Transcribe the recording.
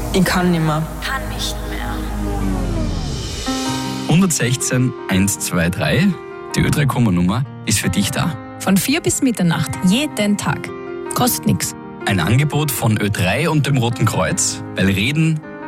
Ich kann nicht mehr. Kann nicht mehr. 116 123, die Ö3-Komma-Nummer, ist für dich da. Von 4 bis Mitternacht, jeden Tag. Kostet nichts. Ein Angebot von Ö3 und dem Roten Kreuz, weil Reden